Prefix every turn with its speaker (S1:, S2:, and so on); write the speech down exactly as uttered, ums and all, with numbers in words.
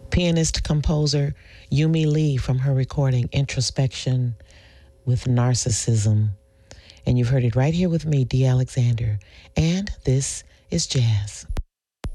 S1: Pianist composer Yumi Lee from her recording Introspection with Narcissism. And you've heard it right here with me, D. Alexander. And this is Jazz.